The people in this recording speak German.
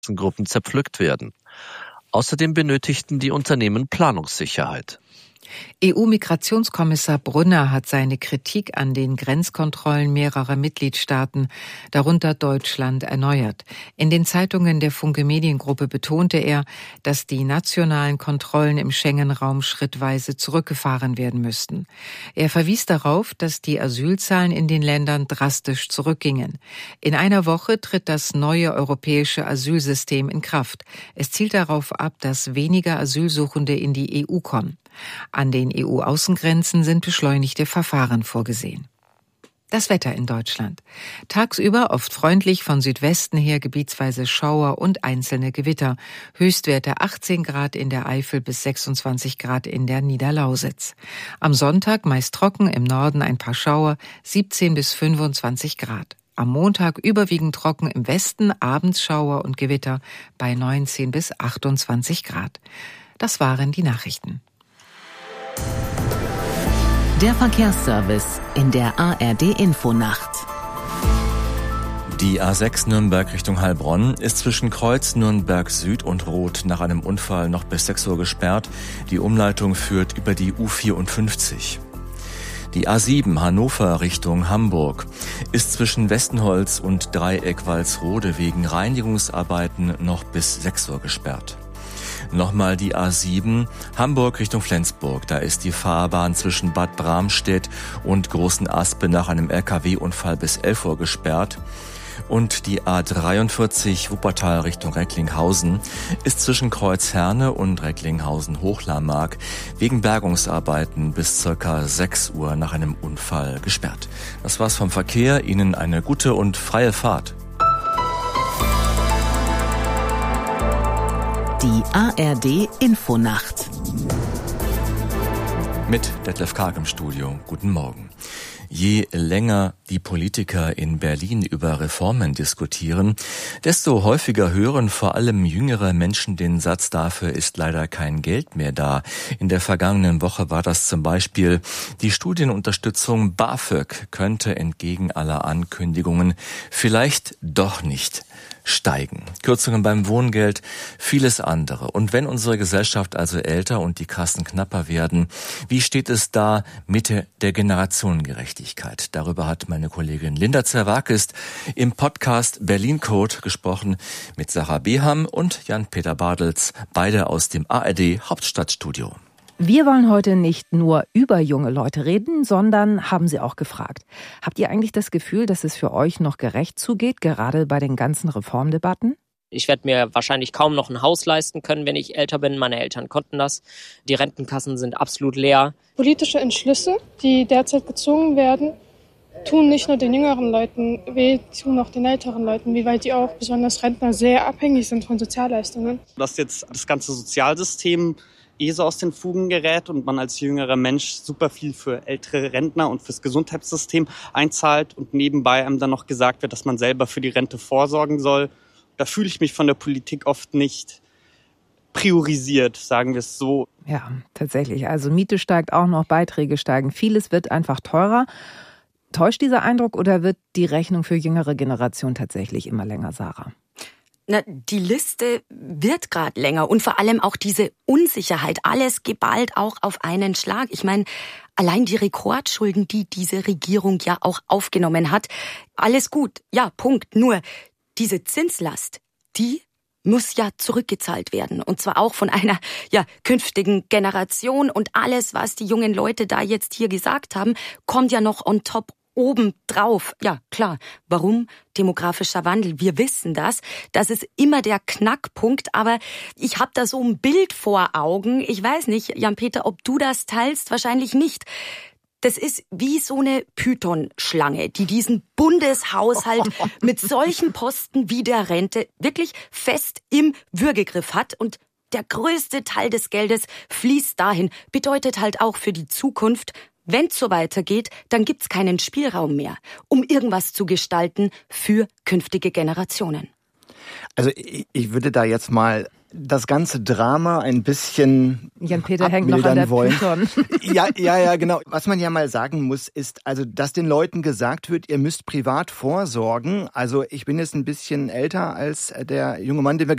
Gruppen zerpflückt werden. Außerdem benötigten die Unternehmen Planungssicherheit. EU-Migrationskommissar Brunner hat seine Kritik an den Grenzkontrollen mehrerer Mitgliedstaaten, darunter Deutschland, erneuert. In den Zeitungen der Funke Mediengruppe betonte er, dass die nationalen Kontrollen im Schengen-Raum schrittweise zurückgefahren werden müssten. Er verwies darauf, dass die Asylzahlen in den Ländern drastisch zurückgingen. In einer Woche tritt das neue europäische Asylsystem in Kraft. Es zielt darauf ab, dass weniger Asylsuchende in die EU kommen. An den EU-Außengrenzen sind beschleunigte Verfahren vorgesehen. Das Wetter in Deutschland. Tagsüber oft freundlich, von Südwesten her gebietsweise Schauer und einzelne Gewitter. Höchstwerte 18 Grad in der Eifel bis 26 Grad in der Niederlausitz. Am Sonntag meist trocken, im Norden ein paar Schauer, 17 bis 25 Grad. Am Montag überwiegend trocken, im Westen abends Schauer und Gewitter bei 19 bis 28 Grad. Das waren die Nachrichten. Der Verkehrsservice in der ARD-Infonacht. Die A6 Nürnberg Richtung Heilbronn ist zwischen Kreuz Nürnberg Süd und Roth nach einem Unfall noch bis 6 Uhr gesperrt. Die Umleitung führt über die U54. Die A7 Hannover Richtung Hamburg ist zwischen Westenholz und Dreieck Walsrode wegen Reinigungsarbeiten noch bis 6 Uhr gesperrt. Nochmal die A7 Hamburg Richtung Flensburg. Da ist die Fahrbahn zwischen Bad Bramstedt und Großen Aspe nach einem LKW-Unfall bis 11 Uhr gesperrt. Und die A43 Wuppertal Richtung Recklinghausen ist zwischen Kreuzherne und Recklinghausen-Hochlarmark wegen Bergungsarbeiten bis ca. 6 Uhr nach einem Unfall gesperrt. Das war's vom Verkehr. Ihnen eine gute und freie Fahrt. Die ARD-Infonacht. Mit Detlef Karg im Studio. Guten Morgen. Je länger die Politiker in Berlin über Reformen diskutieren, desto häufiger hören vor allem jüngere Menschen den Satz, dafür ist leider kein Geld mehr da. In der vergangenen Woche war das zum Beispiel: Die Studienunterstützung BAföG könnte entgegen aller Ankündigungen vielleicht doch nicht steigen. Kürzungen beim Wohngeld, vieles andere. Und wenn unsere Gesellschaft also älter und die Kassen knapper werden, wie steht es da mit der Generationengerechtigkeit? Darüber hat meine Kollegin Linda Zerwakis im Podcast Berlin Code gesprochen mit Sarah Beham und Jan-Peter Bartels, beide aus dem ARD Hauptstadtstudio. Wir wollen heute nicht nur über junge Leute reden, sondern haben sie auch gefragt. Habt ihr eigentlich das Gefühl, dass es für euch noch gerecht zugeht, gerade bei den ganzen Reformdebatten? Ich werde mir wahrscheinlich kaum noch ein Haus leisten können, wenn ich älter bin. Meine Eltern konnten das. Die Rentenkassen sind absolut leer. Politische Entschlüsse, die derzeit gezogen werden, tun nicht nur den jüngeren Leuten weh, tun auch den älteren Leuten weh, weil die auch, besonders Rentner, sehr abhängig sind von Sozialleistungen. Dass jetzt das ganze Sozialsystem so aus den Fugen gerät und man als jüngerer Mensch super viel für ältere Rentner und fürs Gesundheitssystem einzahlt und nebenbei einem dann noch gesagt wird, dass man selber für die Rente vorsorgen soll. Da fühle ich mich von der Politik oft nicht priorisiert, sagen wir es so. Ja, tatsächlich. Also Miete steigt auch noch, Beiträge steigen. Vieles wird einfach teurer. Täuscht dieser Eindruck oder wird die Rechnung für jüngere Generationen tatsächlich immer länger, Sarah? Na, die Liste wird gerade länger und vor allem auch diese Unsicherheit, alles geballt auch auf einen Schlag. Ich meine, allein die Rekordschulden, die diese Regierung ja auch aufgenommen hat, alles gut, ja, Punkt. Nur diese Zinslast, die muss ja zurückgezahlt werden und zwar auch von einer künftigen Generation und alles, was die jungen Leute da jetzt hier gesagt haben, kommt ja noch on top obendrauf. Ja, klar. Warum? Demografischer Wandel. Wir wissen das. Das ist immer der Knackpunkt. Aber ich habe da so ein Bild vor Augen. Ich weiß nicht, Jan-Peter, ob du das teilst. Wahrscheinlich nicht. Das ist wie so eine Python-Schlange, die diesen Bundeshaushalt mit solchen Posten wie der Rente wirklich fest im Würgegriff hat. Und der größte Teil des Geldes fließt dahin. Bedeutet halt auch für die Zukunft, wenn es so weitergeht, dann gibt's keinen Spielraum mehr, um irgendwas zu gestalten für künftige Generationen. Also ich würde da jetzt mal das ganze Drama ein bisschen Jan-Peter hängt noch an der Python. Ja, genau. Was man ja mal sagen muss, ist, also, dass den Leuten gesagt wird, ihr müsst privat vorsorgen. Also ich bin jetzt ein bisschen älter als der junge Mann, den wir